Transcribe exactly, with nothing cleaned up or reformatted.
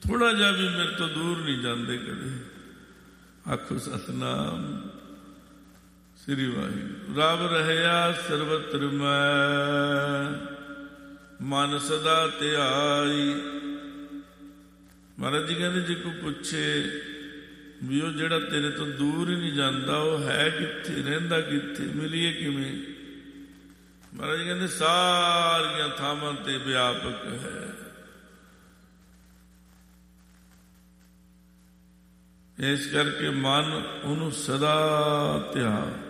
ਥੋੜ੍ਹਾ ਜਿਹਾ ਵੀ ਮੇਰੇ ਤੋਂ ਦੂਰ ਨਹੀਂ ਜਾਂਦੇ ਕਦੇ। ਆਖੋ ਸਤਿਨਾਮ ਸ੍ਰੀ ਵਾਹਿਗੁਰੂ। ਰੱਬ ਰਹਿਆ ਸਰਬਤਰ ਮੈਂ, ਮਨ ਸਦਾ ਧਿਆਈ। ਮਹਾਰਾਜ ਜੀ ਕਹਿੰਦੇ ਜੇ ਕੋਈ ਪੁੱਛੇ ਵੀ ਉਹ ਜਿਹੜਾ ਤੇਰੇ ਤੋਂ ਦੂਰ ਹੀ ਨਹੀਂ ਜਾਂਦਾ, ਉਹ ਹੈ ਕਿੱਥੇ, ਰਹਿੰਦਾ ਕਿੱਥੇ, ਮਿਲੀਏ ਕਿਵੇਂ? ਮਹਾਰਾਜ ਜੀ ਕਹਿੰਦੇ ਸਾਰੀਆਂ ਥਾਵਾਂ ਤੇ ਵਿਆਪਕ ਹੈ। ਇਸ ਕਰਕੇ ਮਨ ਉਹਨੂੰ ਸਦਾ ਧਿਆਨ।